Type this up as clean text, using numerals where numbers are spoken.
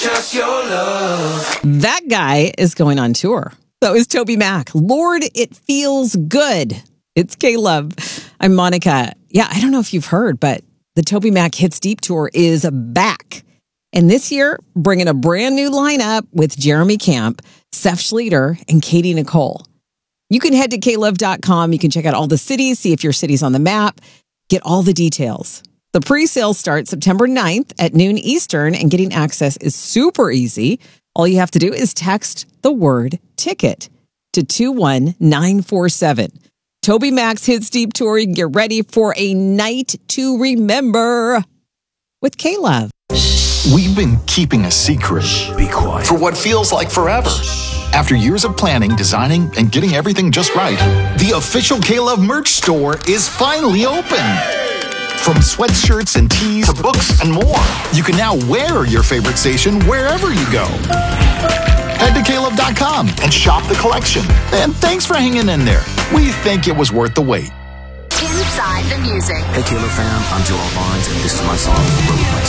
Just your love. That guy is going on tour. So is Toby Mac. Lord, it feels good. It's K-Love. I'm Monica. Yeah, I don't know if you've heard, but the Toby Mac Hits Deep Tour is back. And this year, bringing a brand new lineup with Jeremy Camp, Seth Schleter, and Katie Nicole. You can head to klove.com. You can check out all the cities, see if your city's on the map, get all the details. The pre-sale starts September 9th at noon Eastern, and getting access is super easy. All you have to do is text the word ticket to 21947. Toby Mac's Hits Deep Tour. You can get ready for a night to remember with K-Love. We've been keeping a secret. Be quiet. For what feels like forever. After years of planning, designing, and getting everything just right, the official K-Love merch store is finally open. From sweatshirts and tees to books and more, you can now wear your favorite station wherever you go. Head to klove.com and shop the collection. And thanks for hanging in there. We think it was worth the wait. Inside the music. Hey, K-Love fam, I'm Joel Barnes, and this is my song, The Road Place.